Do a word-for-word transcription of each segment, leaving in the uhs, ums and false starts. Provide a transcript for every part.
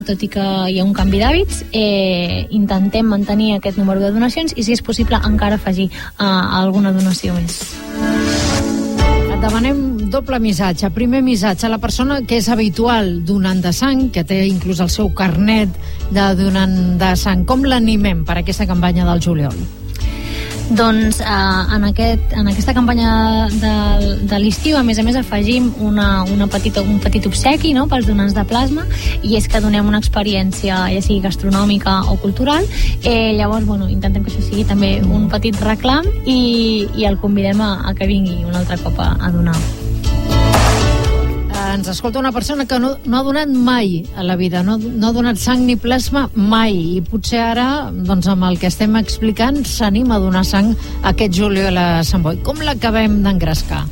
tot i que hi ha un canvi d'hàbits, eh, intentem mantenir aquest número de donacions i, si és possible, encara afegir eh, alguna donació més. Et demanem doble missatge. Primer missatge a la persona que és habitual donant de sang, que té inclús el seu carnet de donant de sang. Com l'animem per aquesta campanya del juliol? Doncs eh, en, aquest, en aquesta campanya de, de l'estiu, a més a més, afegim una, una petita, un petit obsequi, no?, pels donants de plasma, i és que donem una experiència, ja sigui gastronòmica o cultural. Eh, llavors, bueno, intentem que això sigui també un petit reclam i, i el convidem a, a que vingui un altre cop a, a donar. Ens escolta una persona que no, no ha donat mai a la vida, no, no ha donat sang ni plasma mai, i potser ara, doncs amb el que estem explicant, s'anima a donar sang aquest juliol a Sant Boi. Com l'acabem d'engrescar?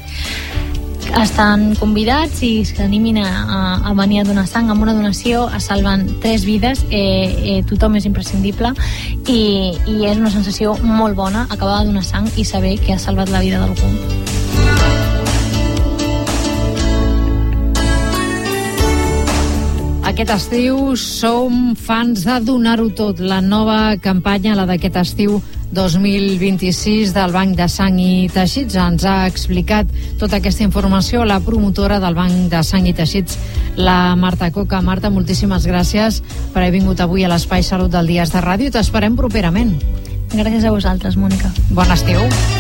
Estan convidats i s'animin a, a, a venir a donar sang. Amb una donació es salven tres vides. eh, eh, tothom és imprescindible i, i és una sensació molt bona acabar de donar sang i saber que has salvat la vida d'algú. Aquest estiu som fans de donar-ho tot. La nova campanya, la d'aquest estiu dos mil vint-i-sis del Banc de Sang i Teixits, ens ha explicat tota aquesta informació la promotora del Banc de Sang i Teixits, la Marta Coca. Marta, moltíssimes gràcies per haver vingut avui a l'Espai Salut del Dies de Ràdio i t'esperem properament. Gràcies a vosaltres, Mònica. Bon estiu.